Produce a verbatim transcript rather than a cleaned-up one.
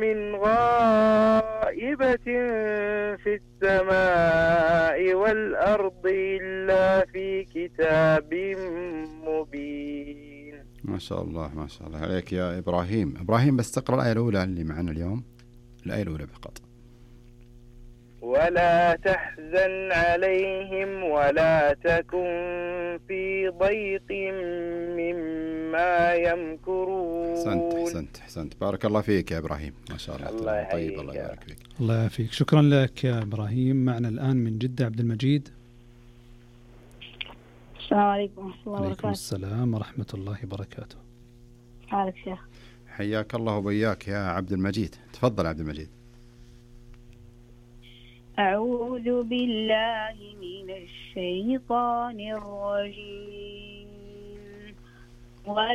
من غائبة في السماء والأرض إلا في كتاب مبين. ما شاء الله ما شاء الله عليك يا إبراهيم. إبراهيم بس تقرأ الآية الأولى اللي معنا اليوم، الآية الأولى فقط. ولا تحزن عليهم ولا تكن في ضيق مما يمكرون. حسنت حسنت حسنت بارك الله فيك يا إبراهيم، ما شاء الله. الله طيب الله يبارك فيك. الله يعافيك. شكرا لك يا إبراهيم. معنا الآن من جدة عبد المجيد. السلام عليكم ورحمة الله وعليكم وبركاته. السلام ورحمة الله وبركاته. حالك شيخ؟ حياك الله وبياك يا عبد المجيد. تفضل عبد المجيد. أعوذ بالله من الشيطان الرجيم.